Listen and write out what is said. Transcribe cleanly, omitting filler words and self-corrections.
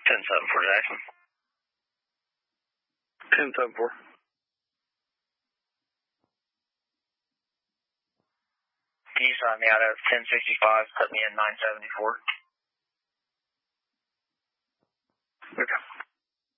10-7 for Jackson. 10-7-4. Can you sign me out of 1065, put me in 974? Okay.